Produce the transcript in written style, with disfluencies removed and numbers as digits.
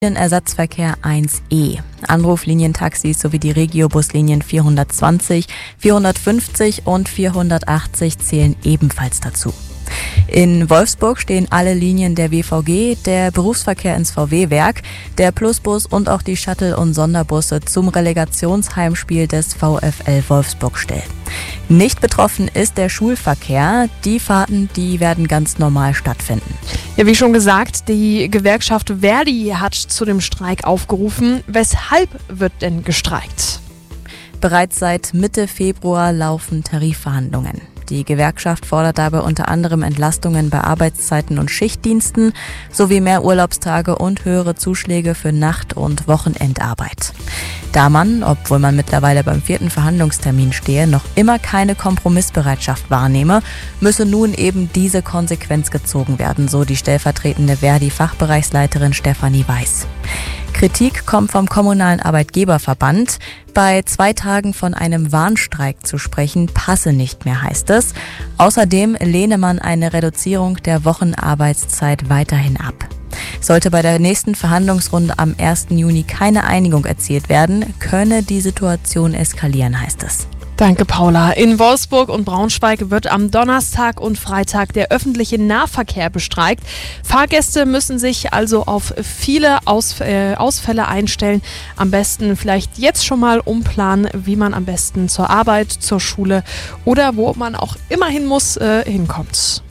Ersatzverkehr 1E. Anruflinientaxis sowie die Regiobuslinien 420, 450 und 480 zählen ebenfalls dazu. In Wolfsburg stehen alle Linien der WVG, der Berufsverkehr ins VW-Werk, der Plusbus und auch die Shuttle- und Sonderbusse zum Relegationsheimspiel des VfL Wolfsburg still. Nicht betroffen ist der Schulverkehr. Die Fahrten, die werden ganz normal stattfinden. Ja, wie schon gesagt, die Gewerkschaft Verdi hat zu dem Streik aufgerufen. Weshalb wird denn gestreikt? Bereits seit Mitte Februar laufen Tarifverhandlungen. Die Gewerkschaft fordert dabei unter anderem Entlastungen bei Arbeitszeiten und Schichtdiensten sowie mehr Urlaubstage und höhere Zuschläge für Nacht- und Wochenendarbeit. Da man, obwohl man mittlerweile beim 4. Verhandlungstermin stehe, noch immer keine Kompromissbereitschaft wahrnehme, müsse nun eben diese Konsequenz gezogen werden, so die stellvertretende Verdi-Fachbereichsleiterin Stefanie Weiß. Kritik kommt vom Kommunalen Arbeitgeberverband. Bei 2 Tagen von einem Warnstreik zu sprechen, passe nicht mehr, heißt es. Außerdem lehne man eine Reduzierung der Wochenarbeitszeit weiterhin ab. Sollte bei der nächsten Verhandlungsrunde am 1. Juni keine Einigung erzielt werden, könne die Situation eskalieren, heißt es. Danke, Paula. In Wolfsburg und Braunschweig wird am Donnerstag und Freitag der öffentliche Nahverkehr bestreikt. Fahrgäste müssen sich also auf viele Ausfälle einstellen. Am besten vielleicht jetzt schon mal umplanen, wie man am besten zur Arbeit, zur Schule oder wo man auch immer hin muss, hinkommt.